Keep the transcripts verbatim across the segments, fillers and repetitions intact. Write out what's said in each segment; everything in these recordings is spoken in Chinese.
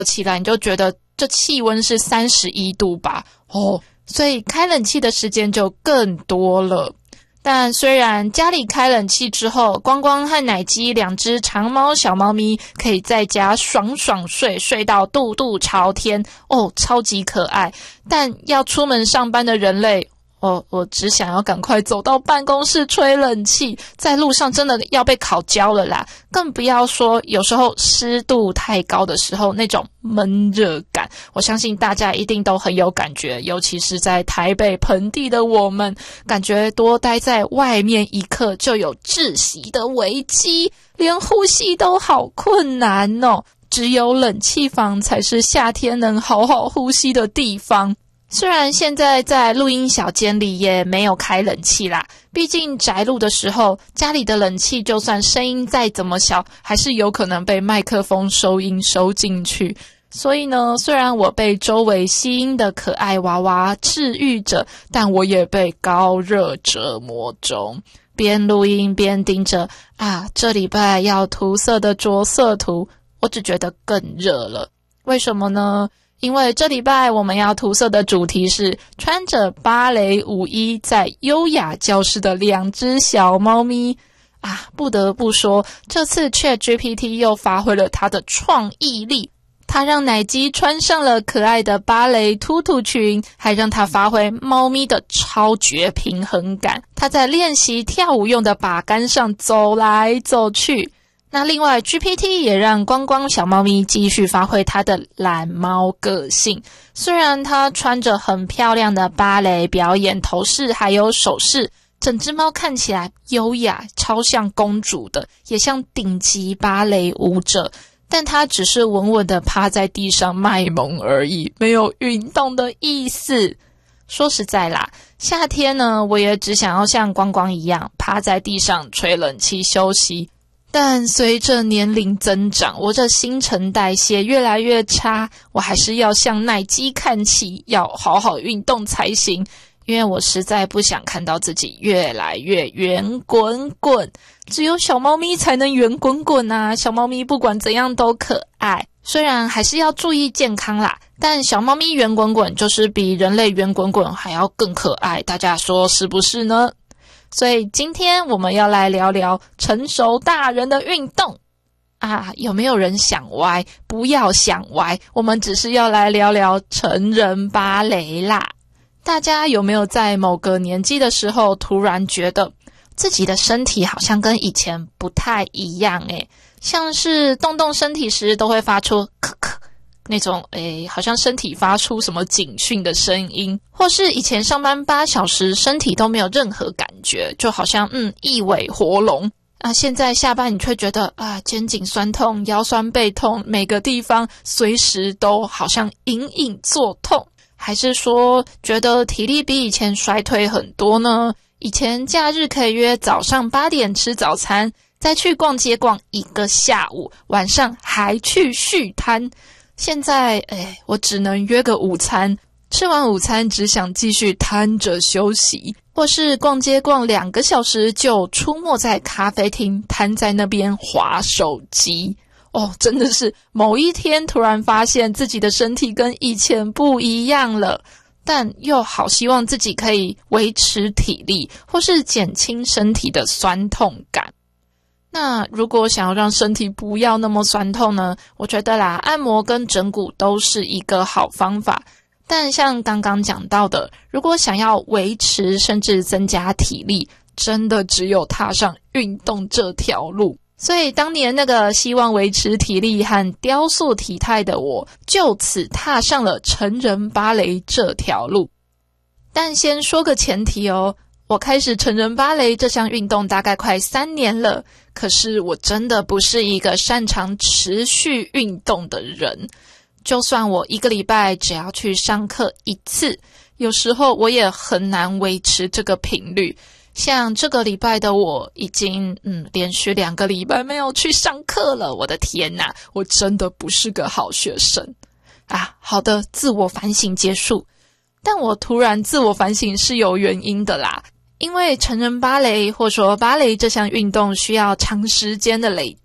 起来你就觉得这气温是三十一度吧，哦，所以开冷气的时间就更多了。但虽然家里开冷气之后，光光和奶鸡两只长毛小猫咪可以在家爽爽睡，睡到肚肚朝天，哦，超级可爱。但要出门上班的人类，哦，我只想要赶快走到办公室吹冷气，在路上真的要被烤焦了啦。更不要说有时候湿度太高的时候，那种闷热感，我相信大家一定都很有感觉，尤其是在台北盆地的我们，感觉多待在外面一刻就有窒息的危机，连呼吸都好困难哦。只有冷气房才是夏天能好好呼吸的地方。虽然现在在录音小间里也没有开冷气啦，毕竟宅录的时候，家里的冷气就算声音再怎么小，还是有可能被麦克风收音收进去。所以呢，虽然我被周围吸音的可爱娃娃治愈着，但我也被高热折磨中。边录音边盯着啊，这礼拜要涂色的着色图，我只觉得更热了。为什么呢？因为这礼拜我们要涂色的主题是穿着芭蕾舞衣在优雅教室的两只小猫咪啊！不得不说，这次 ChatGPT 又发挥了它的创意力，它让奶鸡穿上了可爱的芭蕾突突裙，还让它发挥猫咪的超绝平衡感。它在练习跳舞用的把杆上走来走去。那另外 G P T 也让光光小猫咪继续发挥它的懒猫个性，虽然它穿着很漂亮的芭蕾表演头饰还有手饰，整只猫看起来优雅，超像公主的，也像顶级芭蕾舞者，但它只是稳稳的趴在地上卖萌而已，没有运动的意思。说实在啦，夏天呢，我也只想要像光光一样趴在地上吹冷气休息，但随着年龄增长，我这新陈代谢越来越差，我还是要向奶鸡看齐，要好好运动才行。因为我实在不想看到自己越来越圆滚滚，只有小猫咪才能圆滚滚啊！小猫咪不管怎样都可爱，虽然还是要注意健康啦，但小猫咪圆滚滚就是比人类圆滚滚还要更可爱，大家说是不是呢？所以今天我们要来聊聊成熟大人的运动啊！有没有人想歪？不要想歪，我们只是要来聊聊成人芭蕾啦。大家有没有在某个年纪的时候突然觉得自己的身体好像跟以前不太一样诶，像是动动身体时都会发出咳咳那种诶，好像身体发出什么警讯的声音，或是以前上班八小时身体都没有任何感觉，就好像嗯一尾活龙啊，现在下班你却觉得啊肩颈酸痛、腰酸背痛，每个地方随时都好像隐隐作痛。还是说觉得体力比以前衰退很多呢？以前假日可以约早上八点吃早餐，再去逛街逛一个下午，晚上还去续摊。现在诶，我只能约个午餐，吃完午餐只想继续瘫着休息，或是逛街逛两个小时就出没在咖啡厅，瘫在那边滑手机。哦，真的是某一天突然发现自己的身体跟以前不一样了，但又好希望自己可以维持体力，或是减轻身体的酸痛感。那如果想要让身体不要那么酸痛呢，我觉得啦，按摩跟整骨都是一个好方法。但像刚刚讲到的，如果想要维持甚至增加体力，真的只有踏上运动这条路。所以当年那个希望维持体力和雕塑体态的我，就此踏上了成人芭蕾这条路。但先说个前提哦，我开始成人芭蕾这项运动大概快三年了，可是我真的不是一个擅长持续运动的人。就算我一个礼拜只要去上课一次，有时候我也很难维持这个频率。像这个礼拜的我已经嗯连续两个礼拜没有去上课了，我的天哪，我真的不是个好学生啊！好的，自我反省结束。但我突然自我反省是有原因的啦，因为成人芭蕾或说芭蕾这项运动需要长时间的累积，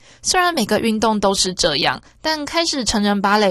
虽然每个运动都是这样，但开始成人芭蕾